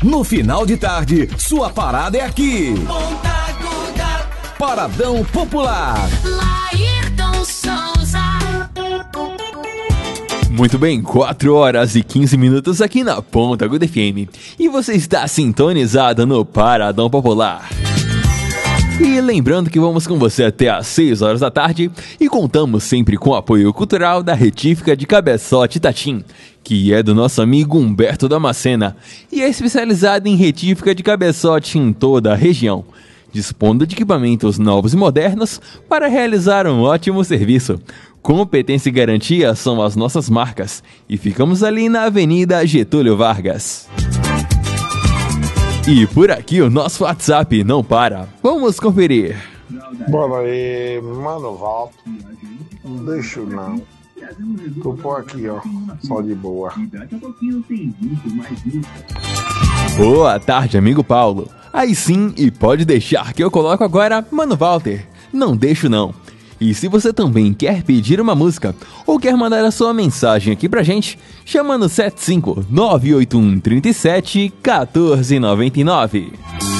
No final de tarde, sua parada é aqui. Paradão Popular. Laírton Souza. Muito bem, 4h15 aqui na Ponta Aguda FM. E você está sintonizado no Paradão Popular. E lembrando que vamos com você até às 6 horas da tarde e contamos sempre com o apoio cultural da Retífica de Cabeçote Itatim, que é do nosso amigo Humberto Damascena e é especializada em retífica de cabeçote em toda a região, dispondo de equipamentos novos e modernos para realizar um ótimo serviço. Competência e garantia são as nossas marcas e ficamos ali na Avenida Getúlio Vargas. E por aqui o nosso WhatsApp não para. Vamos conferir. Bora aí, mano, volta. Não deixo não. Tô por aqui, ó. Só de boa. Boa tarde, amigo Paulo. Aí sim, e pode deixar que eu coloco agora Mano Walter. Não deixo não. E se você também quer pedir uma música ou quer mandar a sua mensagem aqui pra gente, chama no 75981 37 1499.